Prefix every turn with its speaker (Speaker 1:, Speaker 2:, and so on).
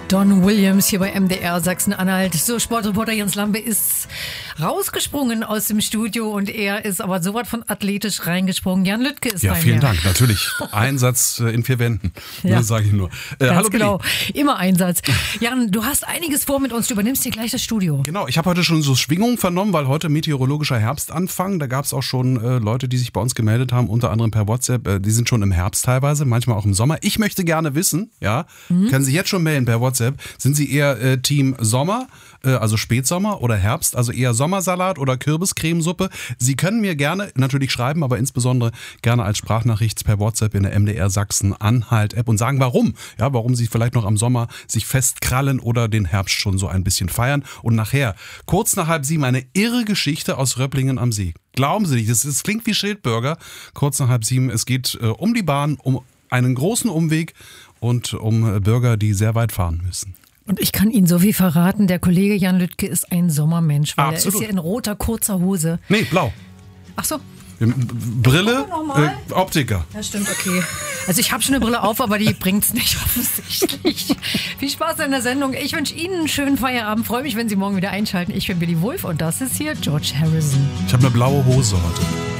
Speaker 1: Don Williams hier bei MDR Sachsen-Anhalt. So, Sportreporter Jens Lambe ist rausgesprungen aus dem Studio und er ist aber so was von athletisch reingesprungen. Jan Lüttke ist bei mir.
Speaker 2: Ja, vielen Dank, natürlich. Einsatz in 4 Wänden, ja. Das sage ich nur.
Speaker 1: Hallo genau, immer Einsatz. Jan, du hast einiges vor mit uns, du übernimmst hier gleich das Studio.
Speaker 2: Genau, ich habe heute schon so Schwingungen vernommen, weil heute meteorologischer Herbstanfang, da gab es auch schon Leute, die sich bei uns gemeldet haben, unter anderem per WhatsApp, die sind schon im Herbst teilweise, manchmal auch im Sommer. Ich möchte gerne wissen, ja, können Sie jetzt schon melden per WhatsApp, sind Sie eher Team Sommer, also Spätsommer oder Herbst, also eher Sommersalat oder Kürbiscremesuppe? Sie können mir gerne natürlich schreiben, aber insbesondere gerne als Sprachnachricht per WhatsApp in der MDR Sachsen-Anhalt-App und sagen, warum. Ja, warum Sie vielleicht noch am Sommer sich festkrallen oder den Herbst schon so ein bisschen feiern. Und nachher, kurz nach 6:30, eine irre Geschichte aus Röpplingen am See. Glauben Sie nicht, das klingt wie Schildbürger. Kurz nach 6:30, es geht um die Bahn, um einen großen Umweg und um Bürger, die sehr weit fahren müssen.
Speaker 1: Und ich kann Ihnen so viel verraten, der Kollege Jan Lüttke ist ein Sommermensch, weil
Speaker 2: Absolut.
Speaker 1: er ist ja in roter, kurzer Hose.
Speaker 2: Nee, blau.
Speaker 1: Ach so.
Speaker 2: Brille, Optiker.
Speaker 1: Ja, stimmt, okay. Also ich habe schon eine Brille auf, aber die bringt's nicht offensichtlich. Viel Spaß in der Sendung. Ich wünsche Ihnen einen schönen Feierabend. Freue mich, wenn Sie morgen wieder einschalten. Ich bin Billy Wulff und das ist hier George Harrison.
Speaker 2: Ich habe eine blaue Hose heute.